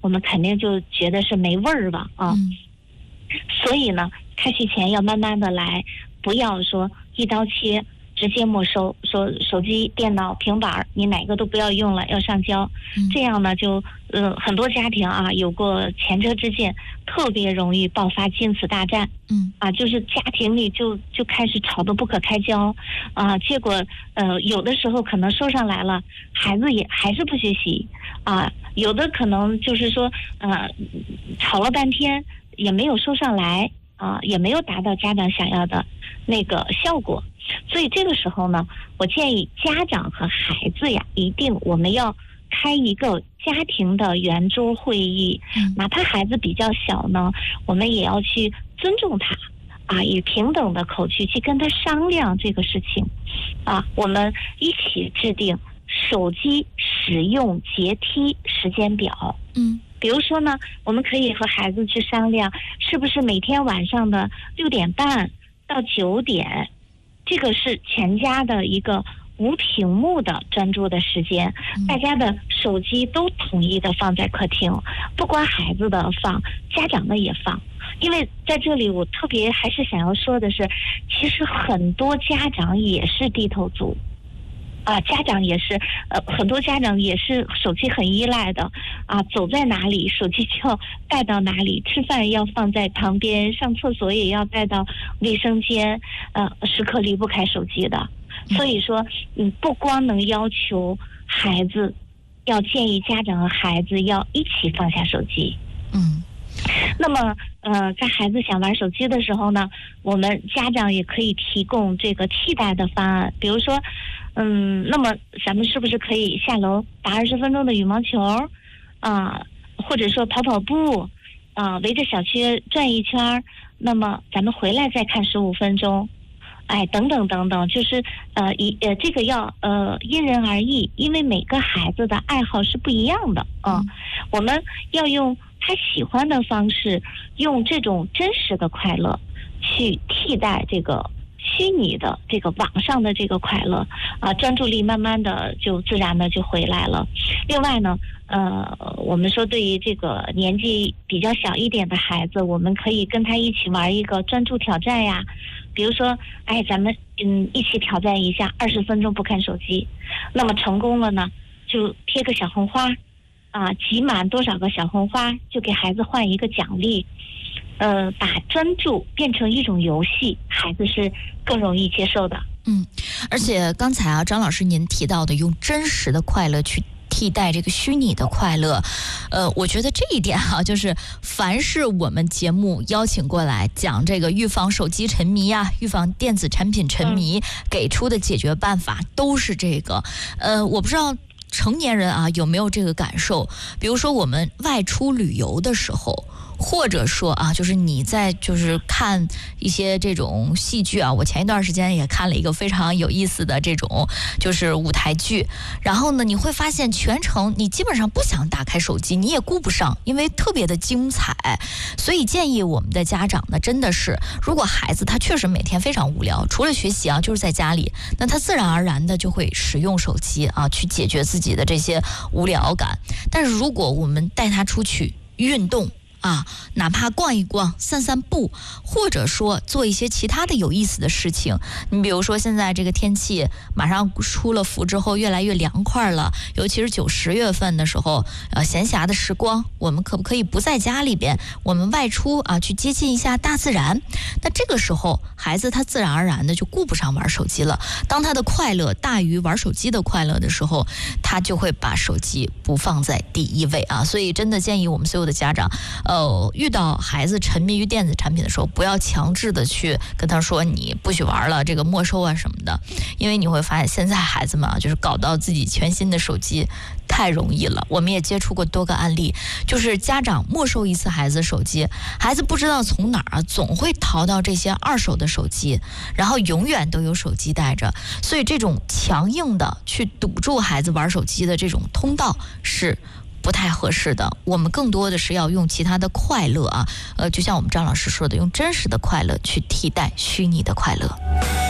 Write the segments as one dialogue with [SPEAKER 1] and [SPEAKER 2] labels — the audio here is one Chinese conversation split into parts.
[SPEAKER 1] 我们肯定就觉得是没味儿吧啊。所以呢，开学前要慢慢的来，不要说一刀切，直接没收，说手机、电脑、平板你哪个都不要用了，要上交。这样呢，就很多家庭啊有过前车之鉴，特别容易爆发亲子大战。就是家庭里就开始吵得不可开交啊，结果有的时候可能收上来了，孩子也还是不学习啊，有的可能就是说吵了半天也没有收上来啊，也没有达到家长想要的那个效果。所以这个时候呢，我建议家长和孩子呀，一定我们要开一个家庭的圆桌会议，哪怕孩子比较小呢，我们也要去尊重他啊，以平等的口气去跟他商量这个事情啊，我们一起制定手机使用阶梯时间表。比如说呢，我们可以和孩子去商量，是不是每天晚上的6点半到9点，这个是全家的一个无屏幕的专注的时间，大家的手机都统一的放在客厅，不光孩子的放，家长的也放。因为在这里我特别还是想要说的是，其实很多家长也是低头族啊，家长也是很多家长也是手机很依赖的啊，走在哪里手机就要带到哪里，吃饭要放在旁边，上厕所也要带到卫生间，时刻离不开手机的。所以说不光能要求孩子，要建议家长和孩子要一起放下手机。那么在孩子想玩手机的时候呢，我们家长也可以提供这个替代的方案，比如说那么咱们是不是可以下楼打20分钟的羽毛球啊，或者说跑跑步啊，围着小区转一圈，那么咱们回来再看15分钟，等等等等，就是这个要因人而异，因为每个孩子的爱好是不一样的啊，我们要用他喜欢的方式，用这种真实的快乐去替代这个虚拟的这个网上的这个快乐啊，专注力慢慢的就自然的就回来了。另外呢，我们说对于这个年纪比较小一点的孩子，我们可以跟他一起玩一个专注挑战呀，比如说咱们一起挑战一下20分钟不看手机，那么成功了呢，就贴个小红花啊，集满多少个小红花就给孩子换一个奖励。把专注变成一种游戏，孩子是更容易接受的。
[SPEAKER 2] 而且刚才啊，张老师您提到的用真实的快乐去替代这个虚拟的快乐，我觉得这一点啊，就是凡是我们节目邀请过来讲这个预防手机沉迷啊，预防电子产品沉迷，给出的解决办法都是这个。我不知道成年人啊有没有这个感受，比如说我们外出旅游的时候，或者说啊，就是你在就是看一些这种戏剧啊，我前一段时间也看了一个非常有意思的这种就是舞台剧，然后呢你会发现全程你基本上不想打开手机，你也顾不上，因为特别的精彩。所以建议我们的家长呢，真的是如果孩子他确实每天非常无聊，除了学习啊就是在家里，那他自然而然的就会使用手机啊去解决自己的这些无聊感。但是如果我们带他出去运动啊，哪怕逛一逛、散散步，或者说做一些其他的有意思的事情。你比如说现在这个天气马上出了伏之后越来越凉快了，尤其是9、10月份的时候，闲暇的时光，我们可不可以不在家里边，我们外出啊，去接近一下大自然？那这个时候孩子他自然而然的就顾不上玩手机了。当他的快乐大于玩手机的快乐的时候，他就会把手机不放在第一位啊。所以真的建议我们所有的家长，遇到孩子沉迷于电子产品的时候，不要强制的去跟他说你不许玩了，这个没收啊什么的，因为你会发现现在孩子们啊，就是搞到自己全新的手机太容易了。我们也接触过多个案例，就是家长没收一次孩子手机，孩子不知道从哪儿总会淘到这些二手的手机，然后永远都有手机带着。所以这种强硬的去堵住孩子玩手机的这种通道是不太合适的。我们更多的是要用其他的快乐啊，就像我们张老师说的，用真实的快乐去替代虚拟的快乐。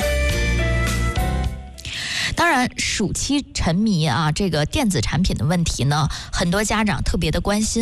[SPEAKER 2] 当然暑期沉迷啊，这个电子产品的问题呢，很多家长特别的关心。